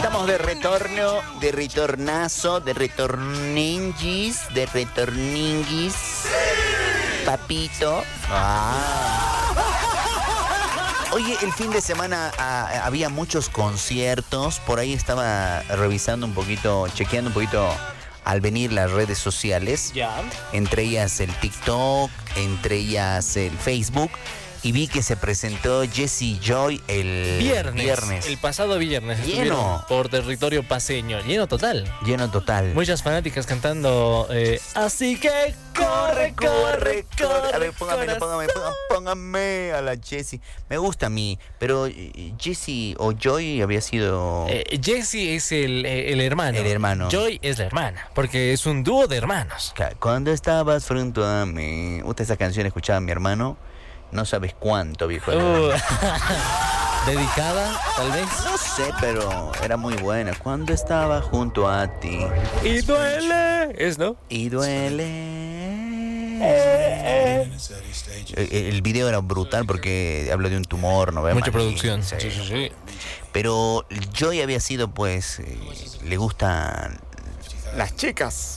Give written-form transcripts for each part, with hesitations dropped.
Estamos de retorno, de retornazo, de retorninguis, papito. Oye, el fin de semana había muchos conciertos. Por ahí estaba revisando un poquito, chequeando un poquito al venir las redes sociales. Ya. Entre ellas el TikTok, entre ellas el Facebook. Y vi que se presentó Jessie Joy el viernes. El pasado viernes. Lleno. Por territorio paseño. Lleno total. Lleno total. Muchas fanáticas cantando. Así que corre. A ver, póngame a la Jessie. Me gusta a mí, pero Jessie o Joy había sido... Jessie es el hermano. El hermano. Joy es la hermana, porque es un dúo de hermanos. Cuando estabas frente a mí. Esa canción escuchaba a mi hermano. No sabes cuánto, viejo. ¿Dedicada, tal vez? No sé, pero era muy buena. Cuando estaba junto a ti. Y duele. ¿No? Y duele. El video era brutal porque habla de un tumor, ¿no? Mucha producción. Sí. Pero Joy había sido, pues, le gustan las chicas.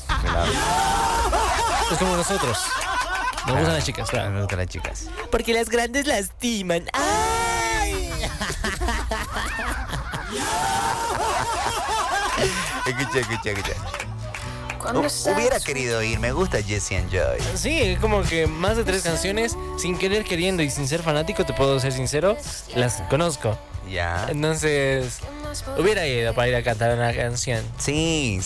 Es como nosotros. Nos gustan las chicas, claro. Me gustan las chicas. Porque las grandes lastiman. ¡Ay! Escucha. Hubiera querido ir, me gusta Jessie and Joy. Sí, como que más de 3 canciones, sin querer, queriendo y sin ser fanático, te puedo ser sincero, las conozco. Ya. Entonces, hubiera ido para ir a cantar una canción. Sí.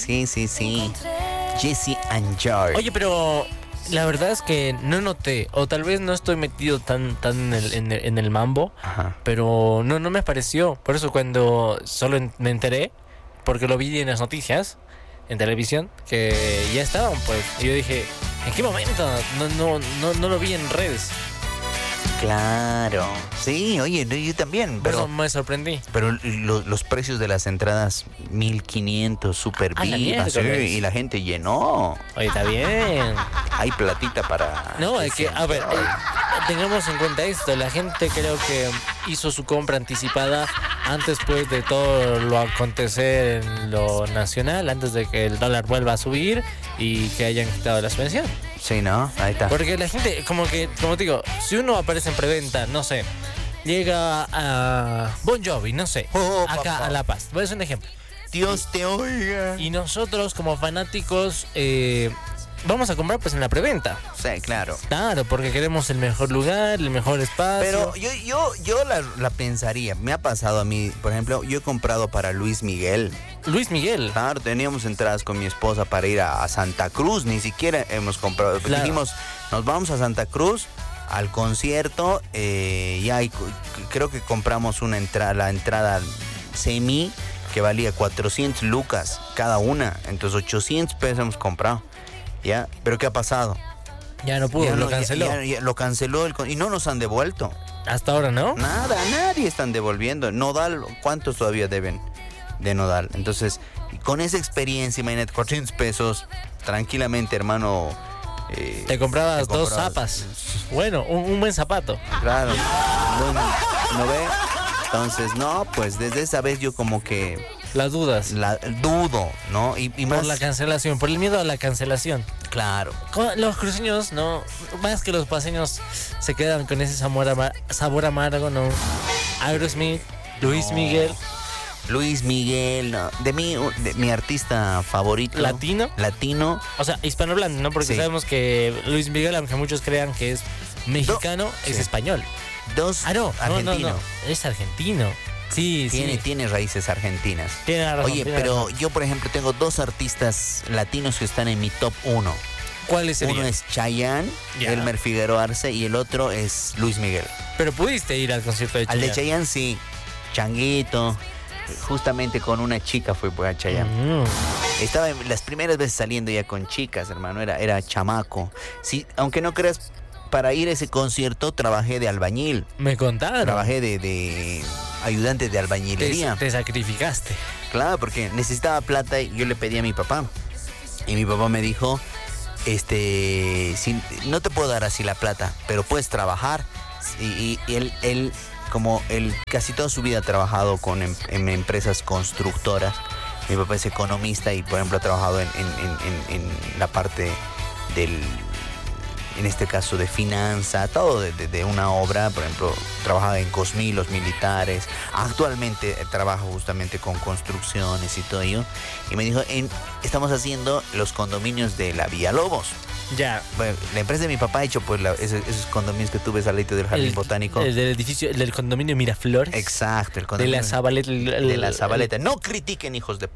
Jessie and Joy. Oye, pero la verdad es que no noté, o tal vez no estoy metido tan en el mambo. Ajá. Pero no me pareció. Por eso cuando solo me enteré, porque lo vi en las noticias, en televisión, que ya estaban, pues. Y yo dije, ¿en qué momento? No lo vi en redes. Claro. Sí, oye, yo también. Por Pero eso me sorprendí. Pero los precios de las entradas, 1,500, super Ah, la VIP, mierda, así, y la gente llenó. Oye, está bien. Hay platita para... No, es que, a ver, tengamos en cuenta esto. La gente creo que hizo su compra anticipada antes, pues, de todo lo acontecer en lo nacional, antes de que el dólar vuelva a subir y que hayan quitado la subvención. Sí, ¿no? Ahí está. Porque la gente, como te digo, si uno aparece en preventa, no sé, llega a Bon Jovi, no sé, acá papá. a La Paz. Voy a hacer un ejemplo. Dios te oiga. Y nosotros, como fanáticos, vamos a comprar pues en la preventa. Sí, claro. Claro, porque queremos el mejor lugar, el mejor espacio. Pero yo la pensaría. Me ha pasado a mí, por ejemplo, yo he comprado para Luis Miguel. Luis Miguel. Claro, teníamos entradas con mi esposa para ir a Santa Cruz. Ni siquiera hemos comprado. Claro. Dijimos, nos vamos a Santa Cruz al concierto. Creo que compramos la entrada semi que valía 400 lucas cada una. Entonces 800 pesos hemos comprado. ¿Ya? ¿Pero qué ha pasado? Ya no pudo, lo canceló. Ya lo canceló y no nos han devuelto. Hasta ahora, ¿no? Nada, nadie están devolviendo. Nodal, ¿cuántos todavía deben de Nodal? Entonces, con esa experiencia, imagínate, 400 pesos, tranquilamente, hermano. Te comprabas 2 zapas. Bueno, un buen zapato. Claro, ¿no ve? Entonces, no, pues desde esa vez yo como que... Las dudas. Dudo, ¿no? Y por más... la cancelación, por el miedo a la cancelación. Claro. Los cruceños, no, más que los paseños, se quedan con ese sabor amargo, ¿no? Aerosmith, Luis Miguel. Luis Miguel, no. De mi artista favorito. Latino. O sea, hispanohablante, ¿no? Porque Sí. sabemos que Luis Miguel, aunque muchos crean que es mexicano, es Sí. español. Argentino. No, es argentino. Sí, Tiene raíces argentinas. Tiene razón. Oye, pero yo, por ejemplo, tengo 2 artistas latinos que están en mi top 1. ¿Cuáles serían? Uno es Chayanne, Ya. Elmer Figueroa Arce, y el otro es Luis Miguel. Pero pudiste ir al concierto de Al Chayanne. de Chayanne sí, Changuito, justamente con una chica fue pues, a Chayanne. Estaba las primeras veces saliendo ya con chicas, hermano, era chamaco. Sí, aunque no creas, para ir a ese concierto trabajé de albañil. Me contaron. Trabajé de ayudante de albañilería. Te sacrificaste. Claro, porque necesitaba plata y yo le pedí a mi papá. Y mi papá me dijo, no te puedo dar así la plata, pero puedes trabajar. Y él como él casi toda su vida ha trabajado en empresas constructoras. Mi papá es economista y, por ejemplo, ha trabajado en la parte en este caso de finanza, todo de una obra. Por ejemplo, trabajaba en Cosmil, los militares. Actualmente trabajo justamente con construcciones y todo ello. Y me dijo, estamos haciendo los condominios de la Villalobos. Ya. Bueno, la empresa de mi papá ha hecho pues esos condominios que tú ves al lado del jardín botánico. El del edificio, el del condominio Miraflores. Exacto, el condominio. De la Zabaleta. De la Zabaleta. No critiquen, hijos de...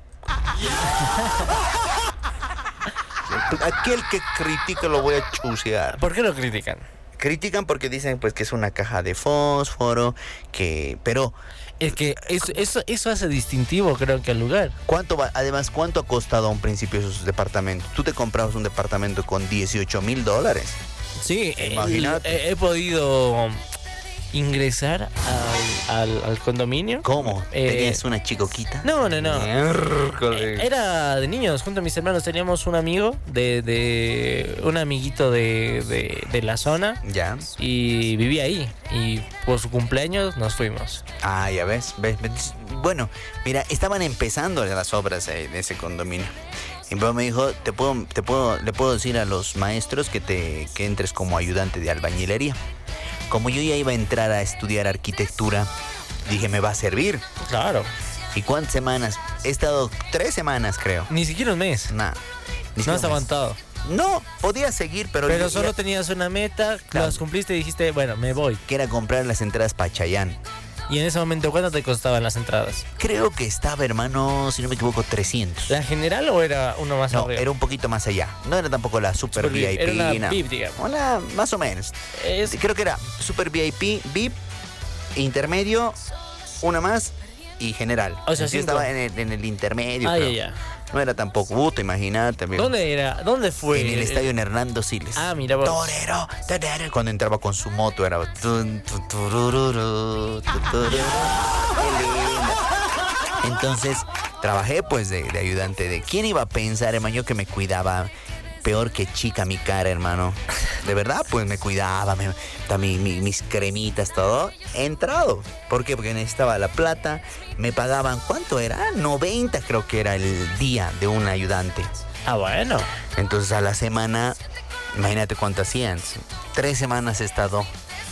Aquel que critica lo voy a chusear. ¿Por qué lo critican? Critican porque dicen pues que es una caja de fósforo, pero... Es que eso hace distintivo, creo que, al lugar. Además, ¿cuánto ha costado a un principio esos departamentos? Tú te comprabas un departamento con $18,000. Sí, imagínate. He podido ingresar al condominio. ¿Cómo? ¿Tenías una chicoquita? No. Era de niños. Junto a mis hermanos teníamos un amigo un amiguito de la zona. Ya. Y vivía ahí. Y por su cumpleaños nos fuimos. Ah, ya ves. Bueno, mira, estaban empezando las obras de ese condominio. Mi papá me dijo, le puedo decir a los maestros que entres como ayudante de albañilería. Como yo ya iba a entrar a estudiar arquitectura, dije, me va a servir. Claro. ¿Y cuántas semanas? He estado 3 semanas, creo. Ni siquiera un mes. Nada. No has aguantado. No, podía seguir, pero solo tenías una meta, claro. Las cumpliste y dijiste, bueno, me voy. Que era comprar las entradas para Chayán. ¿Y en ese momento cuánto te costaban las entradas? Creo que estaba, hermano, si no me equivoco, 300. ¿La general o era uno más arriba? No, era un poquito más allá. No era tampoco la Super VIP. Era una VIP, digamos. Una, más o menos. Creo que era Super VIP, VIP, intermedio, una más y general. O sea, yo estaba en el intermedio. Ah, ya. No era tampoco, imagínate. ¿Dónde era? ¿Dónde fue? En el estadio en Hernando Siles. Ah, mira vos. Torero. Cuando entraba con su moto era... Entonces, trabajé pues de ayudante de... ¿Quién iba a pensar, hermano, yo que me cuidaba peor que chica mi cara, hermano? De verdad, pues me cuidaba, mis cremitas, todo. He entrado. ¿Por qué? Porque necesitaba la plata. Me pagaban, ¿cuánto era? 90 creo que era el día de un ayudante. Ah, bueno. Entonces a la semana, imagínate cuánto hacían. 3 semanas he estado.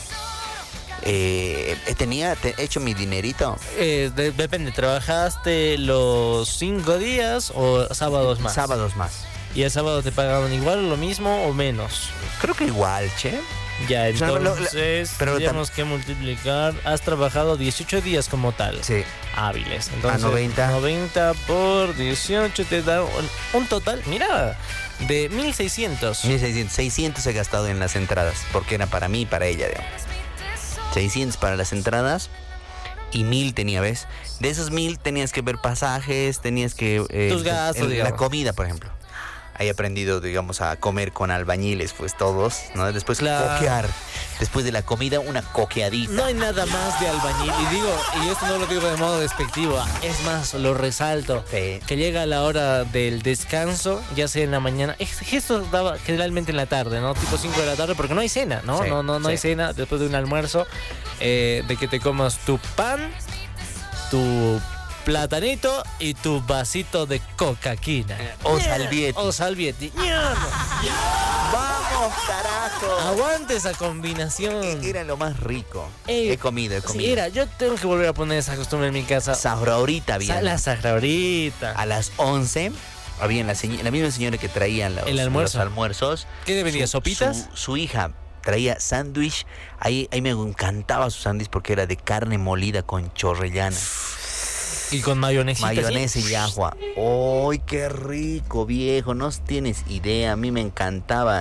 He hecho mi dinerito. Depende, ¿trabajaste los 5 días o sábados más? Sábados más. ¿Y el sábado te pagaban igual, lo mismo o menos? Creo que igual, che. Ya, entonces tenemos que multiplicar. Has trabajado 18 días como tal. Sí. Hábiles. Entonces, a 90. 90 por 18 te da un total, mira, de 1,600. 1,600. 600 he gastado en las entradas, porque era para mí y para ella, digamos. 600 para las entradas y 1,000 tenía, ¿ves? De esos 1,000 tenías que ver pasajes, tenías que... tus gastos, la comida, por ejemplo. He aprendido, digamos, a comer con albañiles, pues todos, ¿no? Después coquear. Después de la comida, una coqueadita. No hay nada más de albañil. Y esto no lo digo de modo despectivo. Es más, lo resalto. Sí. Que llega la hora del descanso, ya sea en la mañana. Esto daba generalmente en la tarde, ¿no? Tipo 5 de la tarde, porque no hay cena, ¿no? Sí, no hay cena después de un almuerzo. De que te comas tu pan, tu platanito y tu vasito de cocaquina. O salvieti. O salvieti. ¡Vamos, carajo! Aguante esa combinación. Era lo más rico. He comido. Sí, mira, yo tengo que volver a poner esa costumbre en mi casa. Sahraurita había. La sahraurita. A las 11 había la misma señora que traía los almuerzos. ¿Qué le vendía? ¿Sopitas? Su hija traía sándwich. Ahí me encantaba su sándwich porque era de carne molida con chorrellana. Y con mayonesa. Mayonesa y agua. ¡Ay, qué rico, viejo! No tienes idea. A mí me encantaba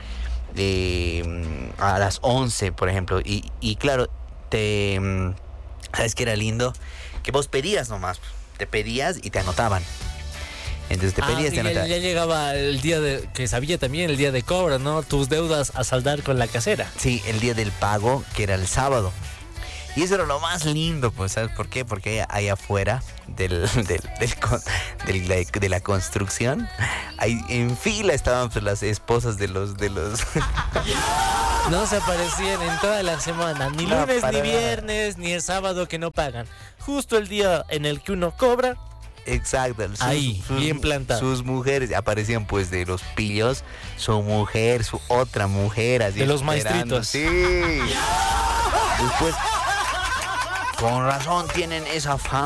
a las 11, por ejemplo. Y claro, ¿sabes qué era lindo? Que vos pedías nomás. Te pedías y te anotaban. Entonces te pedías y te anotaban. Ya llegaba el día que sabía también, el día de cobro, ¿no? Tus deudas a saldar con la casera. Sí, el día del pago, que era el sábado. Y eso era lo más lindo, pues, ¿sabes por qué? Porque ahí afuera de la construcción, ahí en fila estaban pues, las esposas de los No se aparecían en toda la semana, ni No, lunes, para ni nada. viernes, ni el sábado que no pagan. Justo el día en el que uno cobra, Exacto. Ahí, bien plantado. Sus mujeres aparecían pues de los pillos, su mujer, su otra mujer, así De los esperando. maestritos. Sí. Después, con razón tienen esa fama.